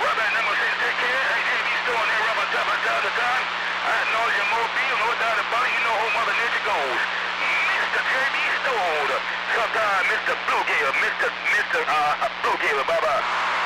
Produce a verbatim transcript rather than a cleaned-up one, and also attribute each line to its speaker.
Speaker 1: Robert number six, take care. Hey, J B Stone there, Robert, top of time to time. I acknowledge your mobile, no doubt about it. You know how Mother Nature goes. Mister J B Stone. Sometime Mister Bluegale, Mister Mister Uh, Bluegale, bye-bye.